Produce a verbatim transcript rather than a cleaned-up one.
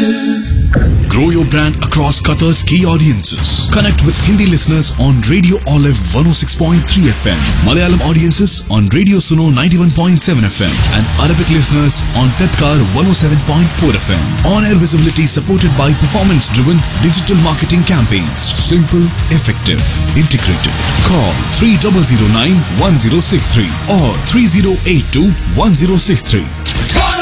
Grow your brand across Qatar's key audiences. Connect with Hindi listeners on Radio Olive one oh six point three F M, Malayalam audiences on Radio Suno ninety-one point seven F M, and Arabic listeners on Tedkar one oh seven point four F M. On-air visibility supported by performance-driven digital marketing campaigns. Simple, effective, integrated. Call three zero zero nine one zero six three or three zero eight two one zero six three.